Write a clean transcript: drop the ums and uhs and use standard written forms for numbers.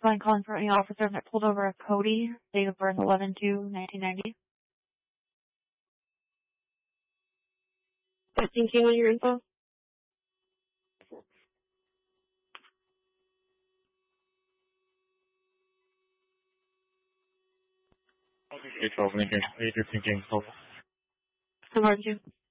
Fine calling for any officer that pulled over a Cody, date of birth 11/2/1990. 13 King on your info. Okay, 12 Lincoln, 815 King, Some more too.